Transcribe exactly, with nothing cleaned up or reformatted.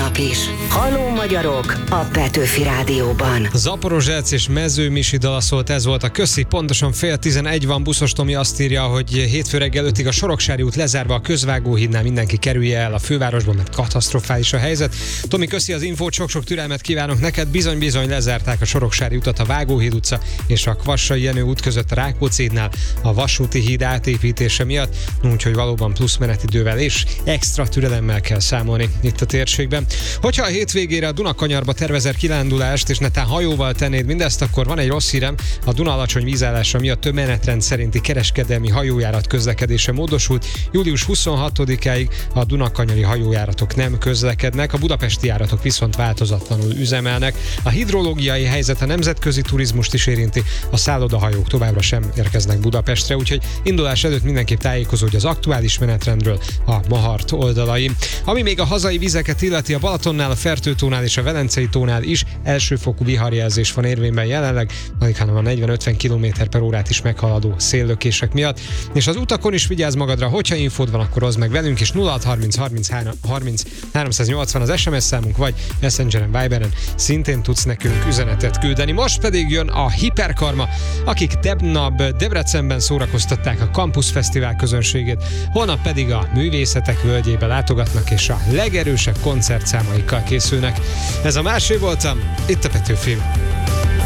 holnap is. Halló magyarok a Petőfi Rádióban. Zaporozsec és Mezőmisi dala szólt, ez volt a köszi. Pontosan fél tizenegy van, Buszos Tomi azt írja, hogy hétfő reggel ötig a Soroksári út lezárva, a Közvágóhídnál mindenki kerülje el a fővárosban, mert katasztrofális a helyzet. Tomi, köszi az infót, sok-sok türelmet kívánok neked. Bizony-bizony lezárták a Soroksári utat a Vágóhíd utca és a Kvassai Jenő út között a Rákóczi hídnál a vasúti híd átépítése miatt, úgyhogy valóban plusz menetidővel és extra türelemmel kell számolni itt a térségben. Hogyha a hétvégére a Dunakanyarba tervezel kilándulást, és netán hajóval tennéd mindezt, akkor van egy rossz hírem, a Duna alacsony vízállása miatt több menetrend szerinti kereskedelmi hajójárat közlekedése módosult. július huszonhatodikáig a dunakanyari hajójáratok nem közlekednek, a budapesti járatok viszont változatlanul üzemelnek. A hidrológiai helyzet a nemzetközi turizmust is érinti, a szállodahajók továbbra sem érkeznek Budapestre, úgyhogy indulás előtt mindenképp tájékozódj az aktuális menetrendről a Mahart oldalain. Ami még a hazai vizeket illeti, a Balatonnál, a Fertőtónál és a Velencei tónál is elsőfokú viharjelzés van érvényben jelenleg, alig hanem a negyven-ötven kilométer per órát is meghaladó széllökések miatt. És az utakon is vigyázz magadra, hogyha infód van, akkor hozd meg velünk, és nulla hat harminc harminchárom harminc háromszáznyolcvan az es em es számunk, vagy Messengeren, Viberen szintén tudsz nekünk üzenetet küldeni. Most pedig jön a Hiperkarma, akik tegnap Debrecenben szórakoztatták a Campus Fesztivál közönségét, holnap pedig a Művészetek Völgyébe látogatnak, és a legerősebb koncertszámaikkal készülnek. Ez a Másé voltam, itt a Petőfi.